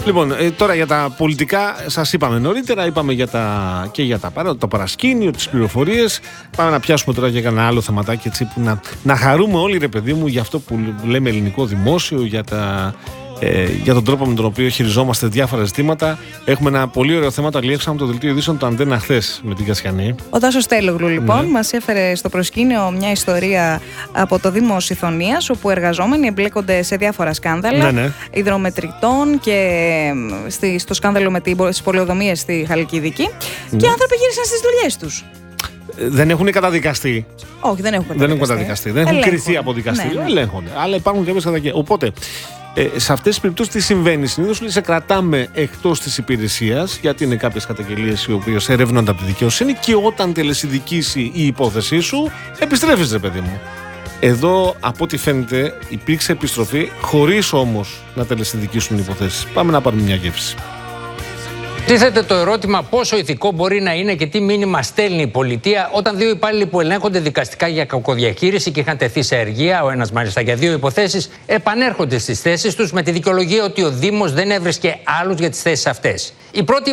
Λοιπόν, τώρα για τα πολιτικά σας είπαμε νωρίτερα, είπαμε για το παρασκήνιο, τις πληροφορίες. Πάμε να πιάσουμε τώρα για ένα άλλο θεματάκι, έτσι, που να χαρούμε όλοι, ρε παιδί μου, για αυτό που λέμε ελληνικό δημόσιο, για τον τρόπο με τον οποίο χειριζόμαστε διάφορα ζητήματα. Έχουμε ένα πολύ ωραίο θέμα, το αλλιεύσαμε το δελτίο ειδήσεων του Αντένα χθες με την Κασιανή. Ο Τάσος Τέλογλου, λοιπόν, μας έφερε στο προσκήνιο μια ιστορία από το Δήμο Σιθωνίας, όπου εργαζόμενοι εμπλέκονται σε διάφορα σκάνδαλα υδρομετρητών και στο σκάνδαλο με τις πολεοδομίες στη Χαλκιδική. Και οι άνθρωποι γύρισαν στις δουλειές τους. Δεν έχουν καταδικαστεί. Όχι, δεν έχουν καταδικαστεί. Δεν έχουν κριθεί από δικαστήριο. Ελέγχονται. Αλλά υπάρχουν κάποιες καταδικασίες. Οπότε, σε αυτές τις περιπτώσεις τι συμβαίνει? Συνήθως σε κρατάμε εκτός της υπηρεσίας, γιατί είναι κάποιες καταγγελίες οι οποίες ερευνώνται από τη δικαιοσύνη, και όταν τελεσυνδικήσει η υπόθεσή σου, επιστρέφεις, ρε παιδί μου. Εδώ, από ό,τι φαίνεται, υπήρξε επιστροφή, χωρίς όμως να τελεσυνδικήσουν οι υποθέσεις. Πάμε να πάρουμε μια γεύση. Τίθεται το ερώτημα πόσο ηθικό μπορεί να είναι και τι μήνυμα στέλνει η πολιτεία όταν δύο υπάλληλοι που ελέγχονται δικαστικά για κακοδιαχείριση και είχαν τεθεί σε αργία, ο ένας μάλιστα για 2 υποθέσεις, επανέρχονται στις θέσεις τους με τη δικαιολογία ότι ο Δήμος δεν έβρισκε άλλους για τις θέσεις αυτές. Η πρώτη